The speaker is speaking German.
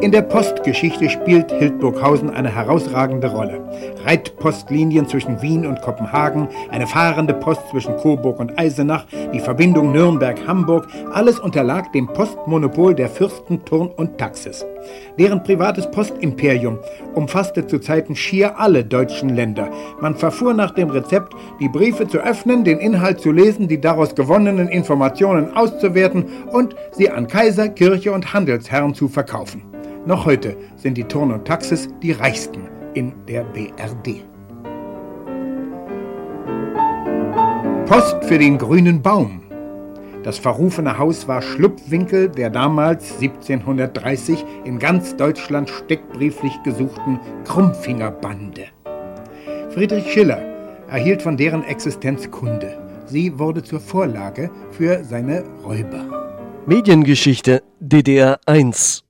In der Postgeschichte spielt Hildburghausen eine herausragende Rolle. Reitpostlinien zwischen Wien und Kopenhagen, eine fahrende Post zwischen Coburg und Eisenach, die Verbindung Nürnberg-Hamburg, alles unterlag dem Postmonopol der Fürsten Thurn und Taxis. Deren privates Postimperium umfasste zu Zeiten schier alle deutschen Länder. Man verfuhr nach dem Rezept, die Briefe zu öffnen, den Inhalt zu lesen, die daraus gewonnenen Informationen auszuwerten und sie an Kaiser, Kirche und Handelsherren zu verkaufen. Noch heute sind die Thurn und Taxis die reichsten in der BRD. Post für den grünen Baum. Das verrufene Haus war Schlupfwinkel der damals 1730 in ganz Deutschland steckbrieflich gesuchten Krummfingerbande. Friedrich Schiller erhielt von deren Existenz Kunde. Sie wurde zur Vorlage für seine Räuber. Mediengeschichte DDR 1